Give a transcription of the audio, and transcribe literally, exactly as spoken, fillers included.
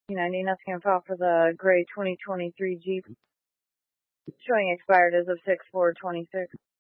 ninety, nothing on file for the gray twenty twenty-three Jeep. Showing expired as of six four twenty-six.